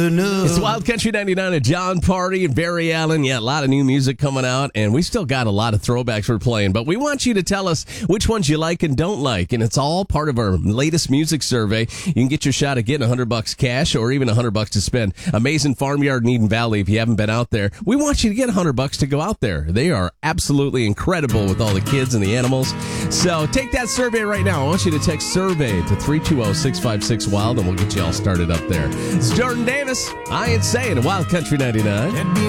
It's Wild Country 99 at John Party and Barry Allen. Yeah, a lot of new music coming out, and we still got a lot of throwbacks we're playing. But we want you to tell us which ones you like and don't like, and it's all part of our latest music survey. You can get your shot at getting $100 cash or even $100 to spend. Amazing Farmyard in Eden Valley. If you haven't been out there, we want you to get $100 to go out there. They are absolutely incredible with all the kids and the animals. So take that survey right now. I want you to text survey to 320-656-WILD, and we'll get you all started up there. It's Jordan Davis. I ain't saying Wild Country 99.